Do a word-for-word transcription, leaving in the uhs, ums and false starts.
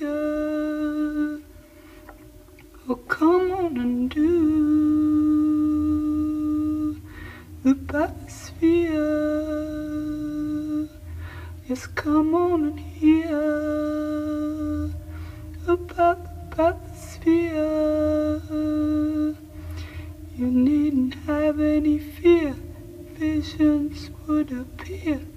atmosphere. Oh, come on and do the bathysphere. Yes, come on and hear about the bathysphere. You needn't have any fear, visions would appear.